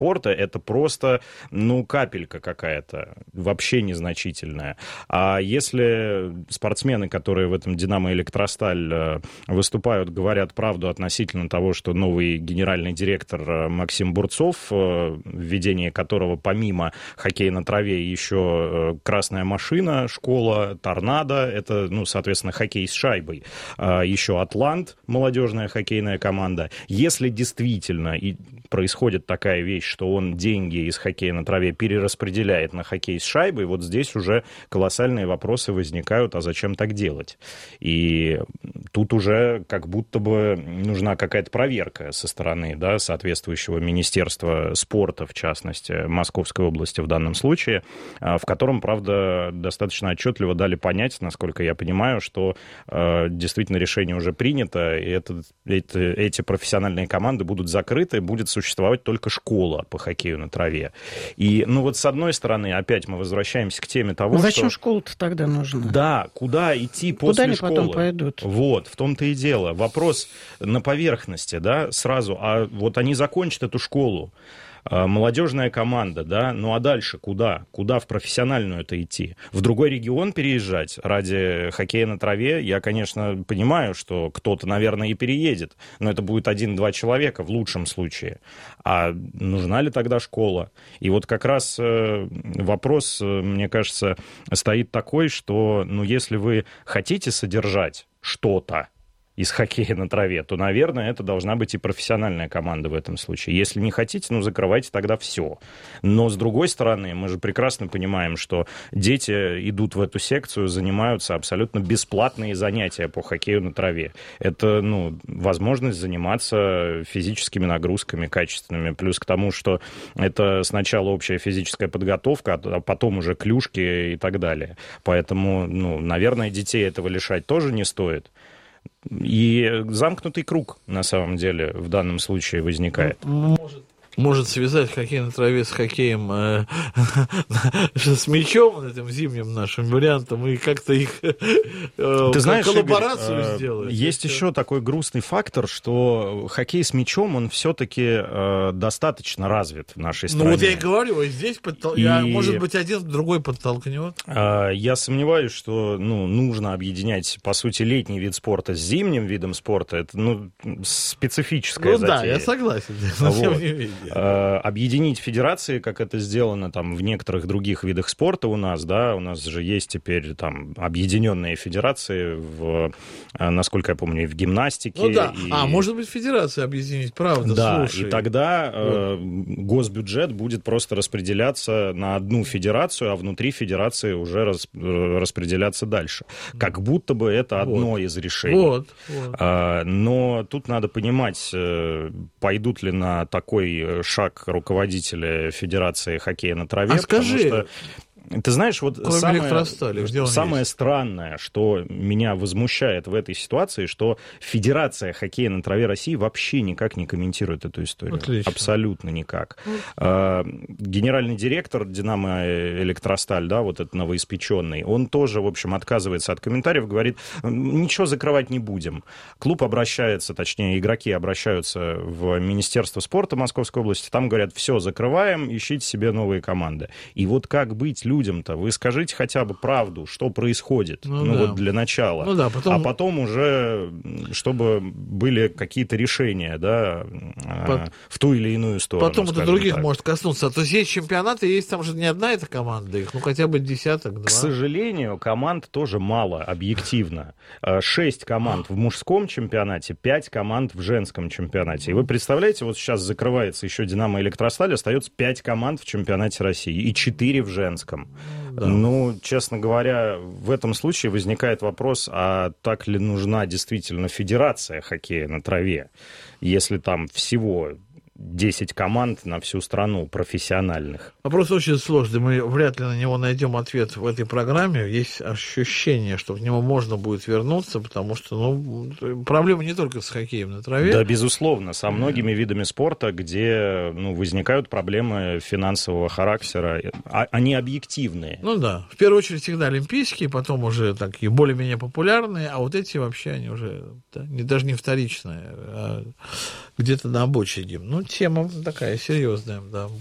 спорта, это просто, капелька какая-то, вообще незначительная. А если спортсмены, которые в этом «Динамо Электросталь» выступают, говорят правду относительно того, что новый генеральный директор Максим Бурцов, введение которого помимо хоккея на траве еще красная машина, школа, торнадо, это, соответственно, хоккей с шайбой, еще «Атлант», молодежная хоккейная команда. Если действительно и происходит такая вещь, что он деньги из хоккея на траве перераспределяет на хоккей с шайбой, вот здесь уже колоссальные вопросы возникают, а зачем так делать? И тут уже как будто бы нужна какая-то проверка со стороны, соответствующего Министерства спорта, в частности, Московской области в данном случае, в котором, правда, достаточно отчетливо дали понять, насколько я понимаю, что действительно решение уже принято, и эти профессиональные команды будут закрыты, будет существовать только школа по хоккею на траве. И, с одной стороны, опять мы возвращаемся к теме того, зачем школа-то тогда нужна? Да, куда идти после школы? Куда они потом пойдут? Вот, в том-то и дело. Вопрос на поверхности, сразу. А вот они закончат эту школу, молодежная команда, а дальше куда? Куда в профессиональную это идти? В другой регион переезжать ради хоккея на траве? Я, конечно, понимаю, что кто-то, наверное, и переедет, но это будет 1-2 человека в лучшем случае. А нужна ли тогда школа? И вот как раз вопрос, мне кажется, стоит такой, что, если вы хотите содержать что-то из хоккея на траве, то, наверное, это должна быть и профессиональная команда в этом случае. Если не хотите, закрывайте тогда все. Но, с другой стороны, мы же прекрасно понимаем, что дети идут в эту секцию, занимаются абсолютно бесплатные занятия по хоккею на траве. Это, возможность заниматься физическими нагрузками качественными, плюс к тому, что это сначала общая физическая подготовка, а потом уже клюшки и так далее. Поэтому, наверное, детей этого лишать тоже не стоит. И замкнутый круг, на самом деле, в данном случае возникает. Может связать хоккей на траве с хоккеем с мячом, этим зимним нашим вариантом, и как-то их Ты знаешь, коллаборацию Игорь, сделать. Есть еще такой грустный фактор, что хоккей с мячом, он все-таки достаточно развит в нашей стране. Вот я и говорю, здесь может быть, один другой подтолкнет. Я сомневаюсь, что нужно объединять, по сути, летний вид спорта с зимним видом спорта. Это специфическая затея. Да, я согласен, но тем не менее. Объединить федерации, как это сделано в некоторых других видах спорта у нас же есть теперь объединенные федерации, насколько я помню, и в гимнастике. Может быть, федерация объединить, правда, да, слушай. И тогда госбюджет будет просто распределяться на одну федерацию, а внутри федерации уже распределяться дальше. Как будто бы это одно из решений. Но тут надо понимать, пойдут ли на такой шаг руководители Федерации хоккея на траве. А скажи, потому что, ты знаешь, самое странное, что меня возмущает в этой ситуации, что Федерация хоккея на траве России вообще никак не комментирует эту историю. Отлично. Абсолютно никак. Генеральный директор «Динамо Электросталь», этот новоиспеченный, он тоже, в общем, отказывается от комментариев, говорит, ничего закрывать не будем. Клуб обращается, точнее, игроки обращаются в Министерство спорта Московской области, там говорят, все, закрываем, ищите себе новые команды. И вот как быть людям-то? Вы скажите хотя бы правду, что происходит, для начала. А потом уже, чтобы были какие-то решения, в ту или иную сторону. Потом это других может коснуться. То есть есть чемпионаты, есть там же не одна эта команда, их хотя бы десяток, 2. К сожалению, команд тоже мало, объективно. 6 команд в мужском чемпионате, 5 команд в женском чемпионате. И вы представляете, вот сейчас закрывается еще «Динамо Электросталь», остается 5 команд в чемпионате России и 4 в женском. Да. Честно говоря, в этом случае возникает вопрос, а так ли нужна действительно федерация хоккея на траве, если там всего 10 команд на всю страну профессиональных. Вопрос очень сложный. Мы вряд ли на него найдем ответ в этой программе. Есть ощущение, что к нему можно будет вернуться, потому что проблема не только с хоккеем на траве. Да, безусловно. Со многими видами спорта, где возникают проблемы финансового характера. Они объективные. В первую очередь всегда олимпийские, потом уже такие более-менее популярные, а вот эти вообще, они уже даже не вторичные, а где-то на обочине. Тема такая серьезная, да.